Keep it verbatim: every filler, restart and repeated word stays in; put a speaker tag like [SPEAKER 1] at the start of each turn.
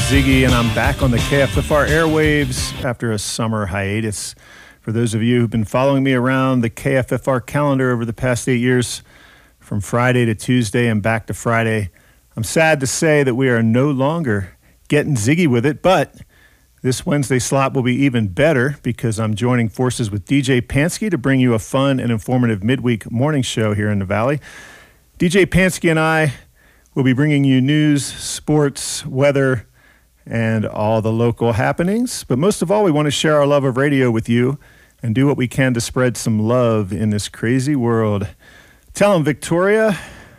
[SPEAKER 1] Ziggy, and I'm back on the K F F R airwaves after a summer hiatus. For those of you who've been following me around the K F F R calendar over the past eight years, from Friday to Tuesday and back to Friday, I'm sad to say that we are no longer getting Ziggy with it, but this Wednesday slot will be even better because I'm joining forces with D J Pansky to bring you a fun and informative midweek morning show here in the Valley. D J Pansky and I will be bringing you news, sports, weather, and all the local happenings. But most of all, we want to share our love of radio with you and do what we can to spread some love in this crazy world. Tell them, Victoria,